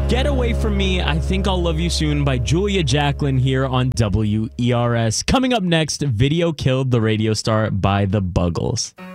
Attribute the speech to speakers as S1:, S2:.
S1: Get Away From Me, I Think I'll Love You Soon by Julia Jacklin here on WERS. Coming up next, Video Killed the Radio Star by The Buggles.